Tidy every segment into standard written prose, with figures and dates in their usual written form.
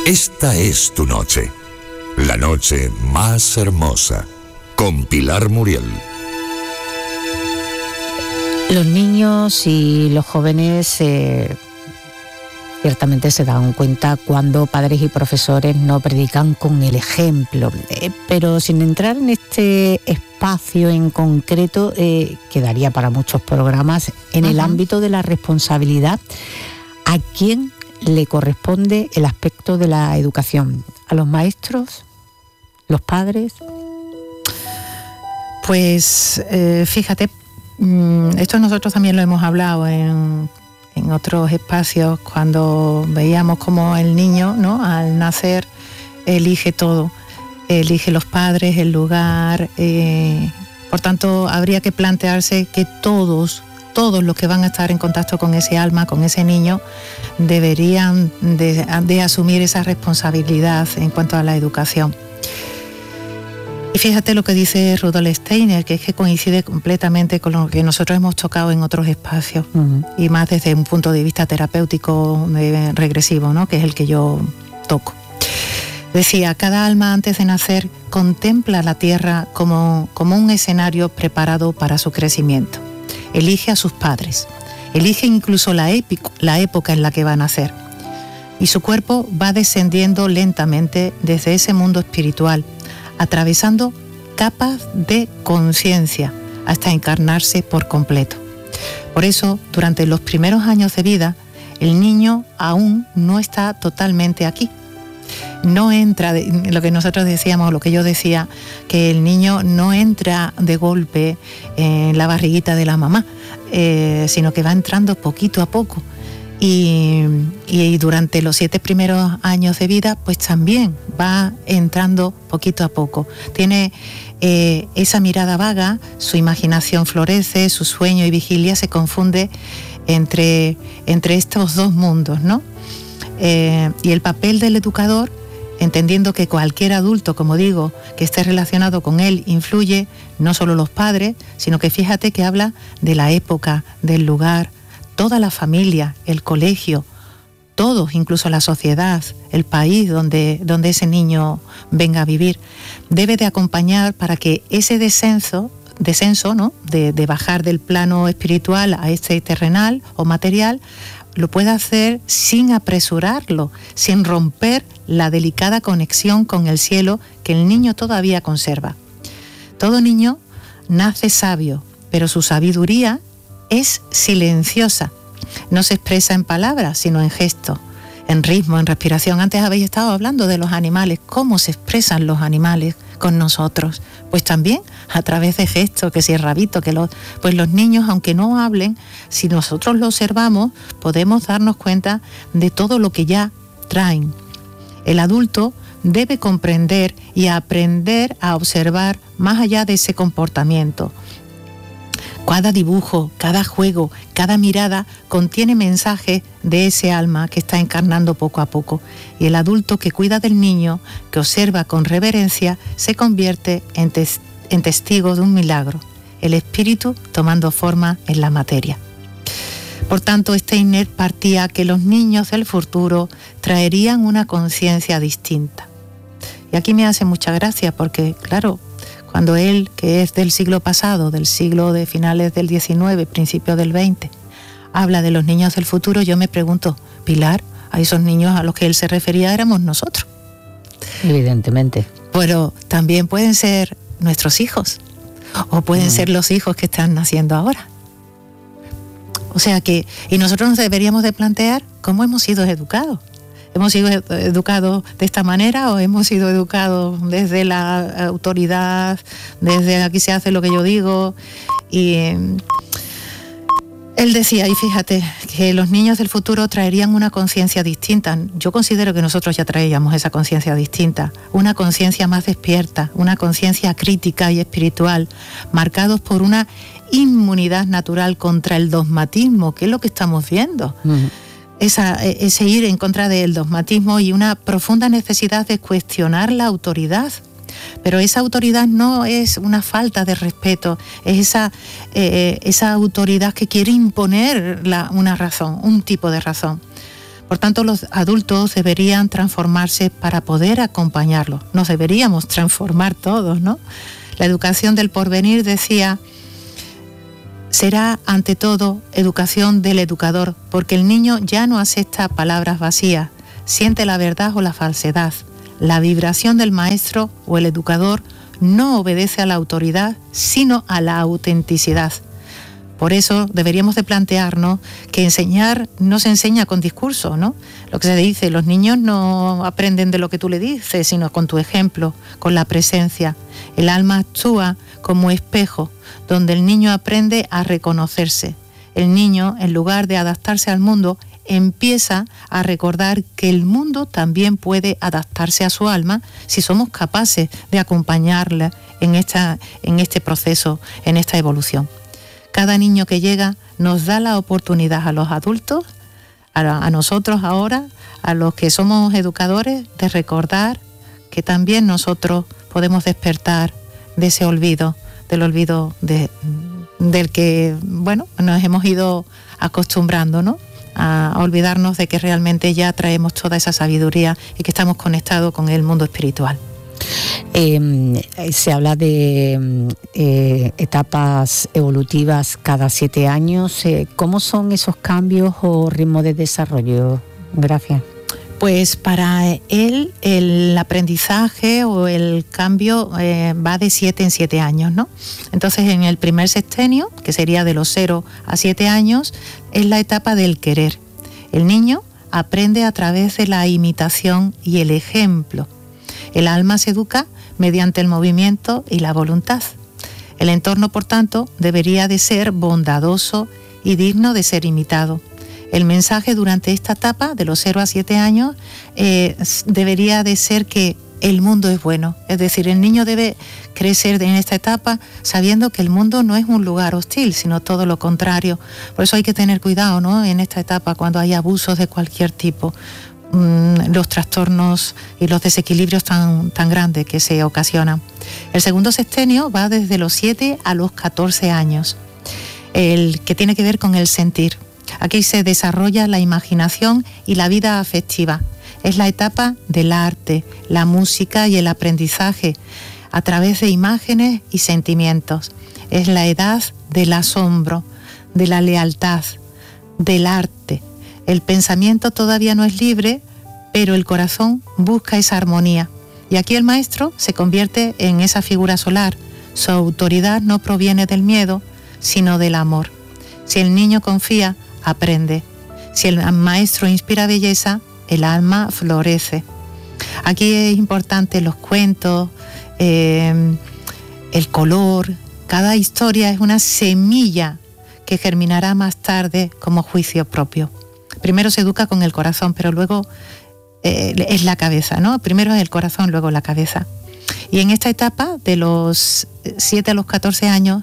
Esta es tu noche, la noche más hermosa, con Pilar Muriel. Los niños y los jóvenes ciertamente se dan cuenta cuando padres y profesores no predican con el ejemplo, pero sin entrar en este espacio en concreto, quedaría para muchos programas en el ámbito de la responsabilidad. ¿A quién le corresponde el aspecto de la educación? ¿A los maestros? ¿Los padres? Pues fíjate, esto nosotros también lo hemos hablado en otros espacios, cuando veíamos cómo el niño, ¿no?, al nacer elige todo, elige los padres, el lugar, por tanto habría que plantearse que todos los que van a estar en contacto con ese alma, con ese niño, deberían de asumir esa responsabilidad en cuanto a la educación. Y fíjate lo que dice Rudolf Steiner, que es que coincide completamente con lo que nosotros hemos tocado en otros espacios, y más desde un punto de vista terapéutico regresivo, ¿no?, que es el que yo toco. Decía, cada alma antes de nacer contempla la tierra como un escenario preparado para su crecimiento. Elige a sus padres, elige incluso la época en la que va a nacer. Y su cuerpo va descendiendo lentamente desde ese mundo espiritual, atravesando capas de conciencia hasta encarnarse por completo. Por eso, durante los primeros años de vida, el niño aún no está totalmente aquí. No entra, lo que nosotros decíamos, lo que yo decía, que el niño no entra de golpe en la barriguita de la mamá, sino que va entrando poquito a poco. Y durante los 7 primeros años de vida, pues también va entrando poquito a poco. Tiene esa mirada vaga, su imaginación florece, su sueño y vigilia se confunde entre estos dos mundos, ¿no? Y el papel del educador, entendiendo que cualquier adulto, como digo, que esté relacionado con él, influye, no solo los padres, sino que fíjate que habla de la época, del lugar, toda la familia, el colegio, todos, incluso la sociedad, el país donde ese niño venga a vivir, debe de acompañar para que ese descenso, ¿no?, de bajar del plano espiritual a este terrenal o material, lo pueda hacer sin apresurarlo, sin romper la delicada conexión con el cielo que el niño todavía conserva. Todo niño nace sabio, pero su sabiduría es silenciosa. No se expresa en palabras, sino en gestos, en ritmo, en respiración. Antes habéis estado hablando de los animales, cómo se expresan los animales con nosotros. Pues también a través de gestos, que si el rabito, pues los niños, aunque no hablen, si nosotros lo observamos, podemos darnos cuenta de todo lo que ya traen. El adulto debe comprender y aprender a observar más allá de ese comportamiento. Cada dibujo, cada juego, cada mirada contiene mensajes de ese alma que está encarnando poco a poco. Y el adulto que cuida del niño, que observa con reverencia, se convierte en testigo de un milagro, el espíritu tomando forma en la materia. Por tanto, Steiner partía que los niños del futuro traerían una conciencia distinta. Y aquí me hace mucha gracia porque, claro, cuando él, que es del siglo pasado, del siglo de finales del 19, principios del 20, habla de los niños del futuro, yo me pregunto, Pilar, a esos niños a los que él se refería éramos nosotros. Evidentemente. Pero también pueden ser nuestros hijos, o pueden ser los hijos que están naciendo ahora. O sea que, y nosotros nos deberíamos de plantear cómo hemos sido educados. ¿Hemos sido educados de esta manera o hemos sido educados desde la autoridad, desde aquí se hace lo que yo digo? Y él decía, y fíjate, que los niños del futuro traerían una conciencia distinta. Yo considero que nosotros ya traíamos esa conciencia distinta, una conciencia más despierta, una conciencia crítica y espiritual, marcados por una inmunidad natural contra el dogmatismo, que es lo que estamos viendo. Ese ir en contra del dogmatismo y una profunda necesidad de cuestionar la autoridad. Pero esa autoridad no es una falta de respeto, es esa autoridad que quiere imponer una razón, un tipo de razón. Por tanto, los adultos deberían transformarse para poder acompañarlos. Nos deberíamos transformar todos, ¿no? La educación del porvenir, decía, será ante todo educación del educador, porque el niño ya no acepta palabras vacías, siente la verdad o la falsedad. La vibración del maestro o el educador no obedece a la autoridad, sino a la autenticidad. Por eso deberíamos de plantearnos que enseñar no se enseña con discurso, ¿no? Lo que se dice, los niños no aprenden de lo que tú le dices, sino con tu ejemplo, con la presencia. El alma actúa como espejo, donde el niño aprende a reconocerse. El niño, en lugar de adaptarse al mundo, empieza a recordar que el mundo también puede adaptarse a su alma si somos capaces de acompañarla en este proceso, en esta evolución. Cada niño que llega nos da la oportunidad a los adultos, a nosotros ahora, a los que somos educadores, de recordar que también nosotros podemos despertar de ese olvido, del olvido del que, bueno, nos hemos ido acostumbrando, ¿no? A olvidarnos de que realmente ya traemos toda esa sabiduría y que estamos conectados con el mundo espiritual. Se habla de etapas evolutivas cada 7 años. ¿Cómo son esos cambios o ritmos de desarrollo? Gracias. Pues para él el aprendizaje o el cambio va de 7 en 7 años, ¿no? Entonces en el primer sexenio, que sería de los 0 a 7 años, es la etapa del querer. El niño aprende a través de la imitación y el ejemplo. El alma se educa mediante el movimiento y la voluntad. El entorno, por tanto, debería de ser bondadoso y digno de ser imitado. El mensaje durante esta etapa, de los 0 a 7 años, debería de ser que el mundo es bueno. Es decir, el niño debe crecer en esta etapa sabiendo que el mundo no es un lugar hostil, sino todo lo contrario. Por eso hay que tener cuidado, ¿no?, en esta etapa cuando hay abusos de cualquier tipo. Los trastornos y los desequilibrios tan grandes que se ocasionan. El segundo sexenio va desde los 7 a los 14 años, el que tiene que ver con el sentir. Aquí se desarrolla la imaginación y la vida afectiva. Es la etapa del arte, la música y el aprendizaje a través de imágenes y sentimientos. Es la edad del asombro, de la lealtad, del arte. El pensamiento todavía no es libre, pero el corazón busca esa armonía. Y aquí el maestro se convierte en esa figura solar. Su autoridad no proviene del miedo, sino del amor. Si el niño confía, aprende. Si el maestro inspira belleza, el alma florece. Aquí es importante los cuentos, el color. Cada historia es una semilla que germinará más tarde como juicio propio. Primero se educa con el corazón, pero luego es la cabeza, ¿no? Primero es el corazón, luego la cabeza. Y en esta etapa, de los 7 a los 14 años,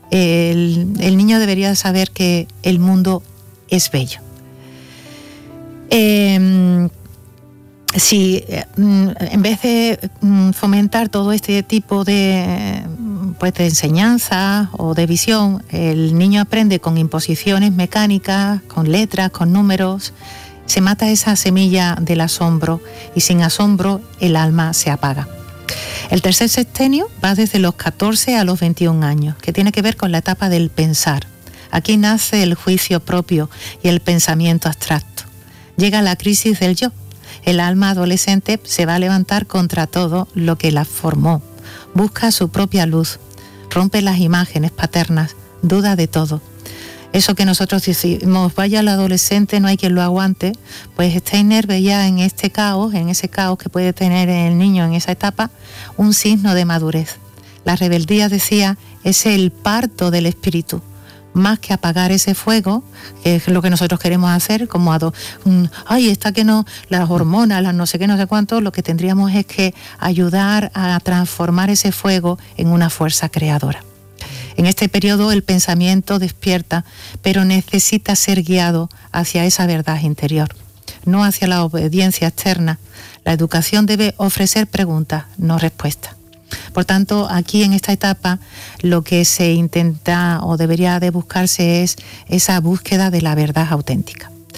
el niño debería saber que el mundo es bello. Si en vez de fomentar todo este tipo de enseñanza o de visión, el niño aprende con imposiciones mecánicas, con letras, con números, se mata esa semilla del asombro y sin asombro el alma se apaga. El tercer sexenio va desde los 14 a los 21 años, que tiene que ver con la etapa del pensar. Aquí nace el juicio propio y el pensamiento abstracto. Llega la crisis del yo. El alma adolescente se va a levantar contra todo lo que la formó. Busca su propia luz, rompe las imágenes paternas, duda de todo. Eso que nosotros decimos, vaya el adolescente, no hay quien lo aguante, pues Steiner veía en ese caos que puede tener el niño en esa etapa, un signo de madurez. La rebeldía, decía, es el parto del espíritu. Más que apagar ese fuego, que es lo que nosotros queremos hacer, como está que no, las hormonas, las no sé qué, no sé cuánto, lo que tendríamos es que ayudar a transformar ese fuego en una fuerza creadora. En este periodo el pensamiento despierta, pero necesita ser guiado hacia esa verdad interior, no hacia la obediencia externa. La educación debe ofrecer preguntas, no respuestas. Por tanto, aquí en esta etapa lo que se intenta o debería de buscarse es esa búsqueda de la verdad auténtica.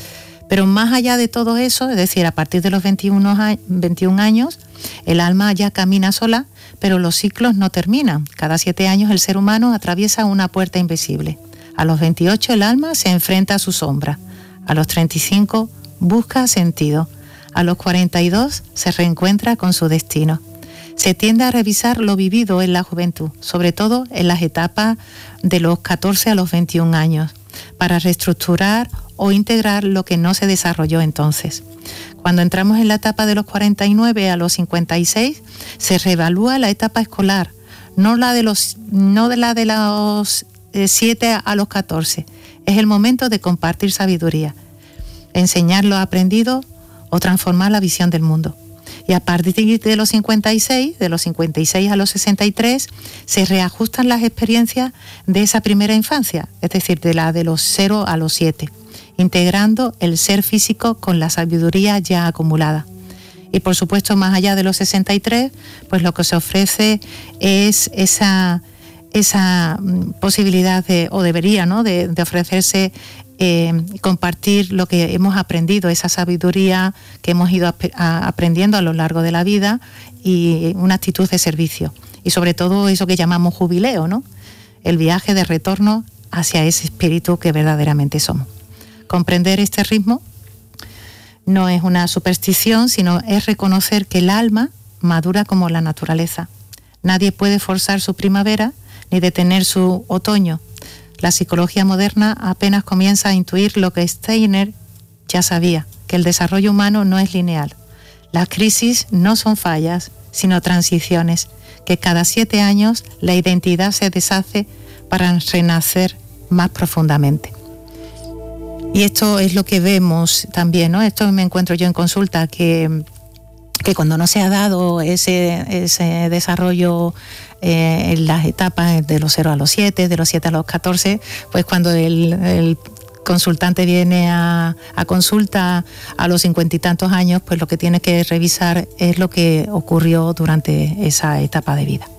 Pero más allá de todo eso, es decir, a partir de los 21 años, el alma ya camina sola, pero los ciclos no terminan. Cada 7 años el ser humano atraviesa una puerta invisible. A los 28 el alma se enfrenta a su sombra. A los 35 busca sentido. A los 42 se reencuentra con su destino. Se tiende a revisar lo vivido en la juventud, sobre todo en las etapas de los 14 a los 21 años, para reestructurar o integrar lo que no se desarrolló entonces. Cuando entramos en la etapa de los 49 a los 56, se reevalúa la etapa escolar, no la de los 7 a los 14. Es el momento de compartir sabiduría, enseñar lo aprendido o transformar la visión del mundo. Y a partir de los 56, de los 56 a los 63, se reajustan las experiencias de esa primera infancia, es decir, de los 0 a los 7, integrando el ser físico con la sabiduría ya acumulada. Y por supuesto, más allá de los 63, pues lo que se ofrece es esa posibilidad de ofrecerse compartir lo que hemos aprendido, esa sabiduría que hemos ido aprendiendo a lo largo de la vida y una actitud de servicio. Y sobre todo eso que llamamos jubileo, ¿no? El viaje de retorno hacia ese espíritu que verdaderamente somos. Comprender este ritmo no es una superstición, sino es reconocer que el alma madura como la naturaleza. Nadie puede forzar su primavera ni detener su otoño. La psicología moderna apenas comienza a intuir lo que Steiner ya sabía, que el desarrollo humano no es lineal. Las crisis no son fallas, sino transiciones, que cada 7 años la identidad se deshace para renacer más profundamente. Y esto es lo que vemos también, ¿no? Esto me encuentro yo en consulta, que cuando no se ha dado ese desarrollo en las etapas de los 0 a los 7, de los 7 a los 14, pues cuando el consultante viene a consulta a los 50 y tantos años, pues lo que tiene que revisar es lo que ocurrió durante esa etapa de vida.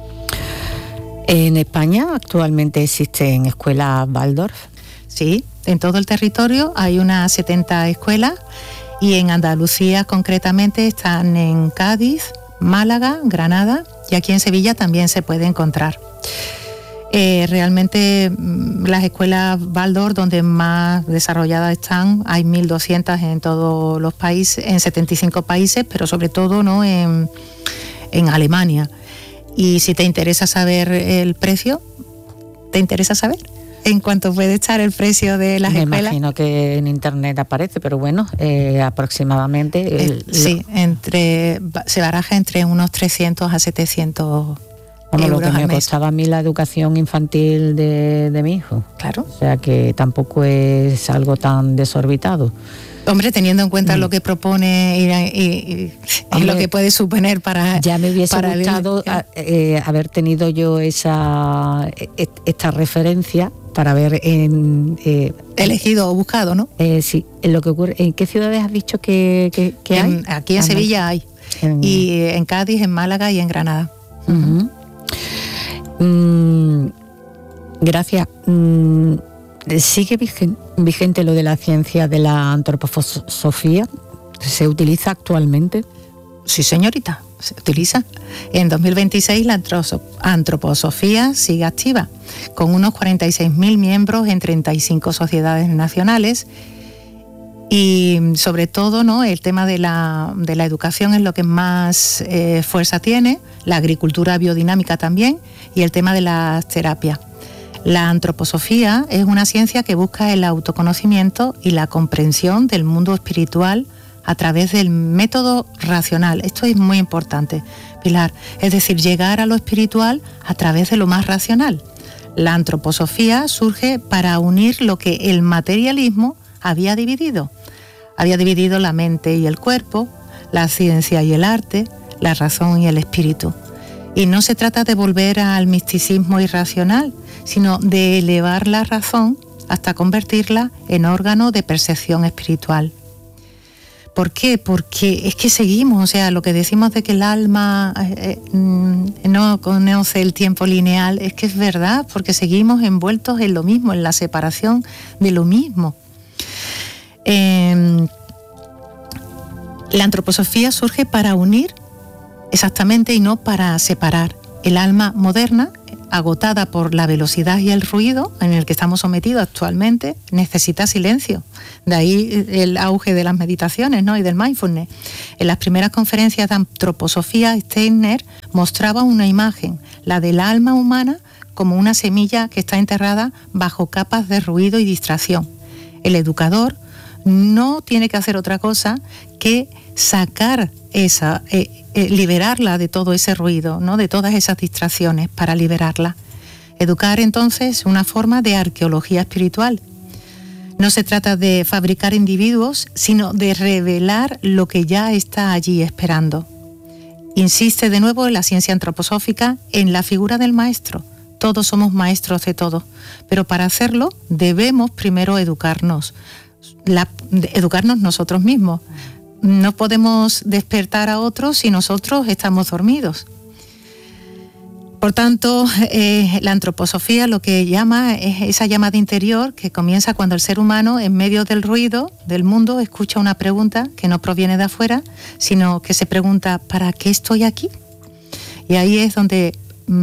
En España actualmente existen escuelas Waldorf. Sí, en todo el territorio hay unas 70 escuelas y en Andalucía concretamente están en Cádiz, Málaga, Granada y aquí en Sevilla también se puede encontrar. Realmente las escuelas Waldorf donde más desarrolladas están, hay 1.200 en todos los países, en 75 países, pero sobre todo no en Alemania. Y si te interesa saber el precio, ¿te interesa saber en cuánto puede estar el precio de las escuelas? Me imagino que en internet aparece, pero bueno, aproximadamente... sí, se baraja entre unos 300 a 700 como euros lo que me al mes. costaba a mí la educación infantil de mi hijo. Claro. O sea que tampoco es algo tan desorbitado. Hombre, teniendo en cuenta lo que propone y lo que puede suponer para... Ya me hubiese gustado haber tenido yo esta referencia para haber elegido o buscado, ¿no? Sí, en lo que ocurre. ¿En qué ciudades has dicho que hay? Aquí en Sevilla hay. Y en Cádiz, en Málaga y en Granada. Uh-huh. Gracias. ¿Sigue vigente lo de la ciencia de la antroposofía? ¿Se utiliza actualmente? Sí, señorita, se utiliza. En 2026 la antroposofía sigue activa, con unos 46.000 miembros en 35 sociedades nacionales. Y sobre todo, ¿no?, el tema de la educación es lo que más fuerza tiene, la agricultura biodinámica también, y el tema de las terapias. La antroposofía es una ciencia que busca el autoconocimiento y la comprensión del mundo espiritual a través del método racional. Esto es muy importante, Pilar, es decir, llegar a lo espiritual a través de lo más racional. La antroposofía surge para unir lo que el materialismo había dividido. Había dividido la mente y el cuerpo, la ciencia y el arte, la razón y el espíritu. Y no se trata de volver al misticismo irracional, sino de elevar la razón hasta convertirla en órgano de percepción espiritual. ¿Por qué? Porque es que seguimos, o sea, lo que decimos de que el alma no conoce el tiempo lineal, es que es verdad, porque seguimos envueltos en lo mismo, en la separación de lo mismo. La antroposofía surge para unir exactamente y no para separar. El alma moderna, agotada por la velocidad y el ruido en el que estamos sometidos actualmente, necesita silencio. De ahí el auge de las meditaciones, ¿no? Y del mindfulness. En las primeras conferencias de antroposofía, Steiner mostraba una imagen, la del alma humana, como una semilla que está enterrada bajo capas de ruido y distracción. El educador no tiene que hacer otra cosa que sacar esa, liberarla de todo ese ruido, ¿no? De todas esas distracciones, para liberarla. Educar, entonces, es una forma de arqueología espiritual. No se trata de fabricar individuos, sino de revelar lo que ya está allí esperando. Insiste de nuevo en la ciencia antroposófica en la figura del maestro. Todos somos maestros de todo, pero para hacerlo debemos primero educarnos nosotros mismos. No podemos despertar a otros si nosotros estamos dormidos. Por tanto, la antroposofía lo que llama es esa llamada interior que comienza cuando el ser humano, en medio del ruido del mundo, escucha una pregunta que no proviene de afuera, sino que se pregunta: ¿para qué estoy aquí? Y ahí es donde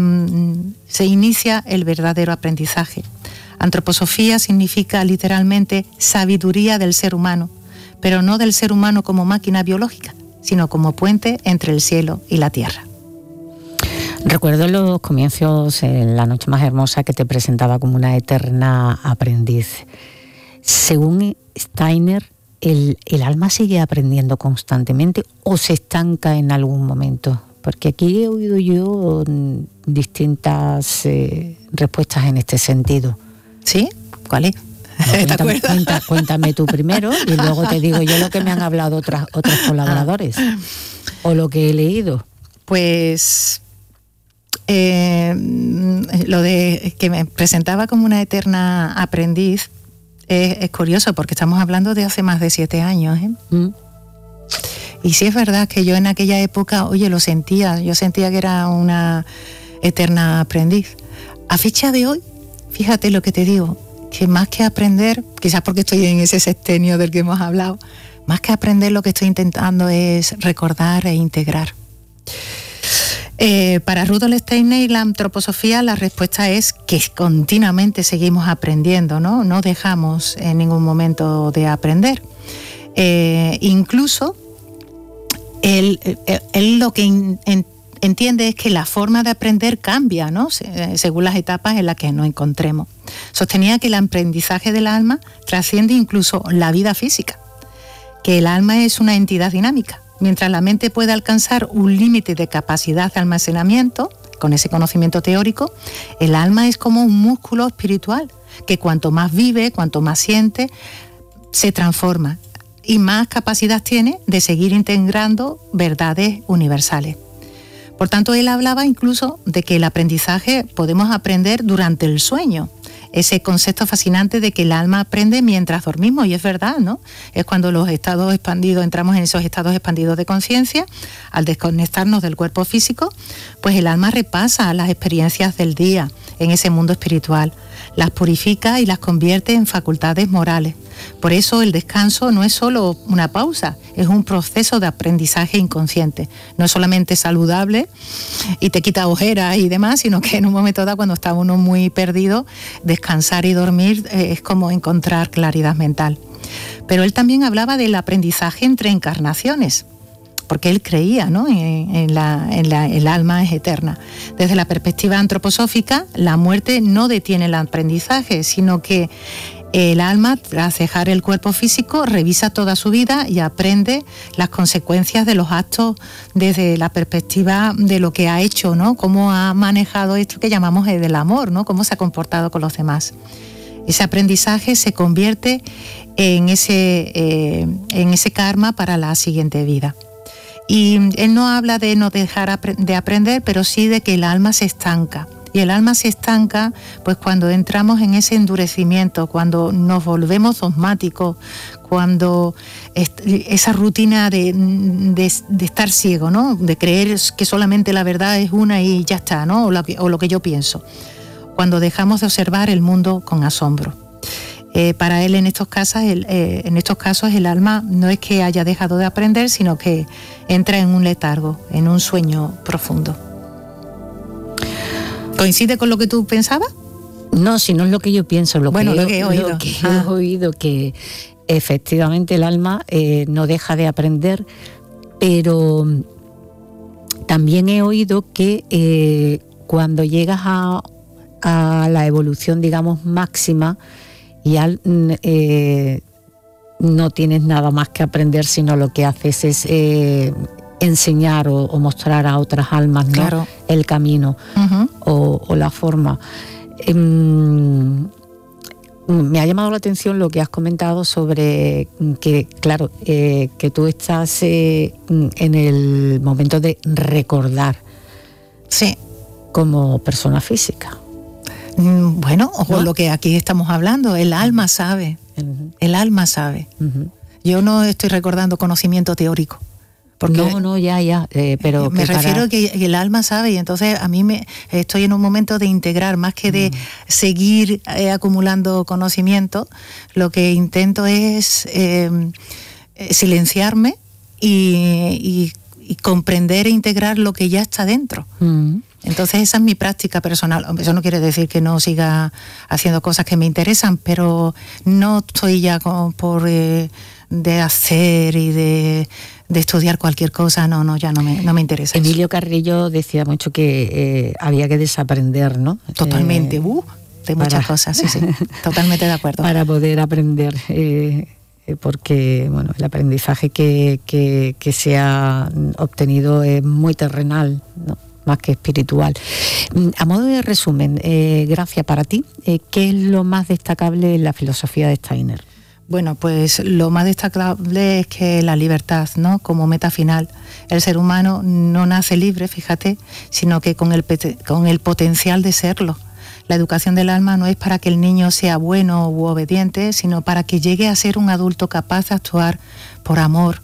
se inicia el verdadero aprendizaje. Antroposofía significa literalmente sabiduría del ser humano, pero no del ser humano como máquina biológica, sino como puente entre el cielo y la tierra. Recuerdo los comienzos en La Noche Más Hermosa, que te presentaba como una eterna aprendiz. Según Steiner, ¿el alma sigue aprendiendo constantemente o se estanca en algún momento? Porque aquí he oído yo distintas respuestas en este sentido. ¿Sí? ¿Cuál es? No, cuéntame tú primero y luego te digo yo lo que me han hablado otros colaboradores o lo que he leído. Pues lo de que me presentaba como una eterna aprendiz es curioso, porque estamos hablando de hace más de 7 años, ¿eh? Y sí es verdad que yo en aquella época, oye, yo sentía que era una eterna aprendiz. A fecha de hoy, fíjate lo que te digo, que más que aprender, quizás porque estoy en ese sextenio del que hemos hablado, más que aprender, lo que estoy intentando es recordar e integrar. Para Rudolf Steiner y la antroposofía, la respuesta es que continuamente seguimos aprendiendo, ¿no? No dejamos en ningún momento de aprender. Incluso él lo que entiende es que la forma de aprender cambia, ¿no? Según las etapas en las que nos encontremos. Sostenía que el aprendizaje del alma trasciende incluso la vida física, que el alma es una entidad dinámica. Mientras la mente puede alcanzar un límite de capacidad de almacenamiento, con ese conocimiento teórico, el alma es como un músculo espiritual, que cuanto más vive, cuanto más siente, se transforma y más capacidad tiene de seguir integrando verdades universales. Por tanto, él hablaba incluso de que el aprendizaje podemos aprender durante el sueño. Ese concepto fascinante de que el alma aprende mientras dormimos, y es verdad, ¿no? Es cuando los estados expandidos, entramos en esos estados expandidos de conciencia, al desconectarnos del cuerpo físico, pues el alma repasa las experiencias del día en ese mundo espiritual, las purifica y las convierte en facultades morales. Por eso el descanso no es solo una pausa, es un proceso de aprendizaje inconsciente. No es solamente saludable y te quita ojeras y demás, sino que en un momento dado, cuando está uno muy perdido, descansar y dormir es como encontrar claridad mental. Pero él también hablaba del aprendizaje entre encarnaciones, porque él creía, ¿no?, el alma es eterna. Desde la perspectiva antroposófica, la muerte no detiene el aprendizaje, sino que el alma, tras dejar el cuerpo físico, revisa toda su vida y aprende las consecuencias de los actos desde la perspectiva de lo que ha hecho, ¿no?, cómo ha manejado esto que llamamos el amor, ¿no?, cómo se ha comportado con los demás. Ese aprendizaje se convierte en ese karma para la siguiente vida. Y él no habla de no dejar de aprender, pero sí de que el alma se estanca. Y el alma se estanca pues cuando entramos en ese endurecimiento, cuando nos volvemos dogmáticos, cuando esa rutina de estar ciego, ¿no?, de creer que solamente la verdad es una y ya está, ¿no?, o lo que yo pienso. Cuando dejamos de observar el mundo con asombro. Para él en estos casos el alma no es que haya dejado de aprender, sino que entra en un letargo, en un sueño profundo. ¿Coincide con lo que tú pensabas? No, si no es lo que yo pienso, lo que he oído. Lo que he oído, que efectivamente el alma no deja de aprender, pero también he oído que cuando llegas a la evolución, digamos, máxima, ya no tienes nada más que aprender, sino lo que haces es enseñar o mostrar a otras almas, ¿no? Claro. El camino o la forma. Me ha llamado la atención lo que has comentado sobre que, claro, que tú estás en el momento de recordar, sí, como persona física. Bueno, o ¿no? Lo que aquí estamos hablando, el alma sabe, el alma sabe. Yo no estoy recordando conocimiento teórico. Porque pero me refiero que el alma sabe, y entonces a mí estoy en un momento de integrar, más que de seguir acumulando conocimiento. Lo que intento es silenciarme y comprender e integrar lo que ya está dentro. Entonces esa es mi práctica personal. Eso no quiere decir que no siga haciendo cosas que me interesan, pero no estoy ya por de hacer y de estudiar cualquier cosa. Ya no me interesa. Emilio Carrillo decía mucho que había que desaprender, ¿no? Totalmente, de muchas cosas, sí, totalmente de acuerdo. Para poder aprender, porque bueno, el aprendizaje que se ha obtenido es muy terrenal, ¿no? Más que espiritual. A modo de resumen, Gracia, para ti, ¿qué es lo más destacable en la filosofía de Steiner? Bueno, pues lo más destacable es que la libertad, ¿no? Como meta final. El ser humano no nace libre, fíjate, sino que con el potencial de serlo. La educación del alma no es para que el niño sea bueno u obediente, sino para que llegue a ser un adulto capaz de actuar por amor,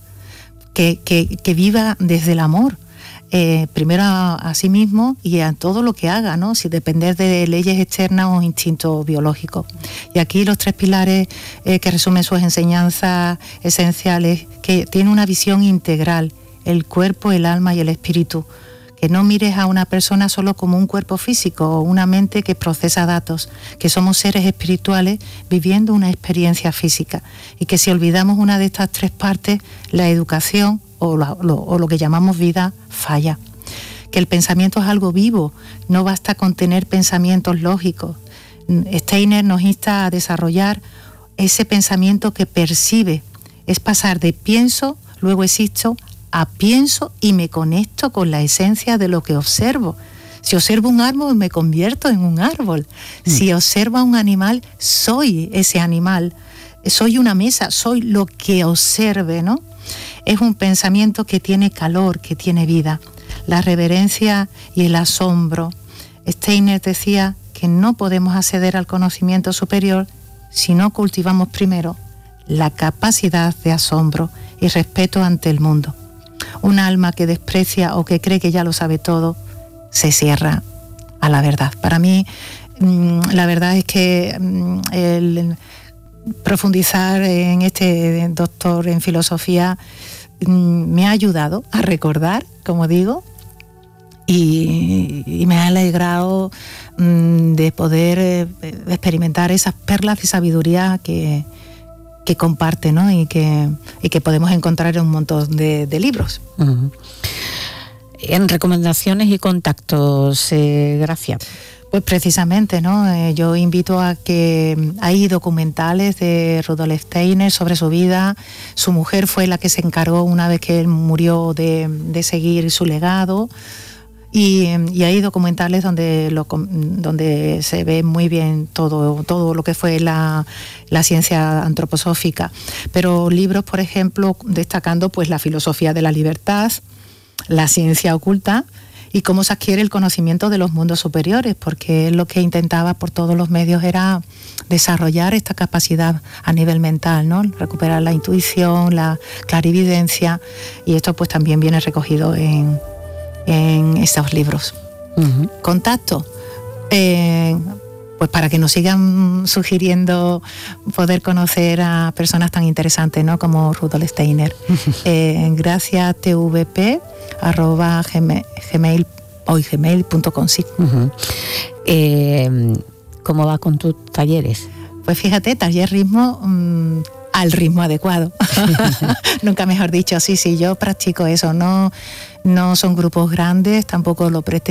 que viva desde el amor. Primero a sí mismo y a todo lo que haga, ¿no? Sin depender de leyes externas o instintos biológicos. Y aquí los 3 pilares que resumen sus enseñanzas esenciales, que tiene una visión integral, el cuerpo, el alma y el espíritu. Que no mires a una persona solo como un cuerpo físico o una mente que procesa datos, que somos seres espirituales viviendo una experiencia física, y que si olvidamos una de estas 3 partes, la educación o lo que llamamos vida falla. Que el pensamiento es algo vivo, no basta con tener pensamientos lógicos. Steiner nos insta a desarrollar ese pensamiento que percibe, es pasar de pienso, luego existo, a pienso y me conecto con la esencia de lo que observo. Si observo un árbol, me convierto en un árbol. Si observo a un animal, soy ese animal. Soy una mesa, soy lo que observe, ¿no? Es un pensamiento que tiene calor, que tiene vida. La reverencia y el asombro. Steiner decía que no podemos acceder al conocimiento superior si no cultivamos primero la capacidad de asombro y respeto ante el mundo. Un alma que desprecia o que cree que ya lo sabe todo, se cierra a la verdad. Para mí, la verdad es que el profundizar en este doctor en filosofía me ha ayudado a recordar, como digo, y me ha alegrado de poder experimentar esas perlas de sabiduría que comparte, ¿no? y que podemos encontrar en un montón de libros. En recomendaciones y contactos, Gracia. Pues precisamente, ¿no? Yo invito a que hay documentales de Rudolf Steiner sobre su vida. Su mujer fue la que se encargó, una vez que él murió, de seguir su legado. Y hay documentales donde se ve muy bien todo lo que fue la ciencia antroposófica. Pero libros, por ejemplo, destacando pues la filosofía de la libertad, la ciencia oculta y cómo se adquiere el conocimiento de los mundos superiores, porque él lo que intentaba por todos los medios era desarrollar esta capacidad a nivel mental, ¿no? Recuperar la intuición, la clarividencia, y esto pues también viene recogido en estos libros. Contacto. pues para que nos sigan sugiriendo poder conocer a personas tan interesantes, ¿no? Como Rudolf Steiner. graciastvp@gmail.com, sí. ¿Cómo va con tus talleres? Pues fíjate, taller ritmo al ritmo adecuado. Nunca mejor dicho, sí, yo practico eso, no son grupos grandes, tampoco lo pretendo.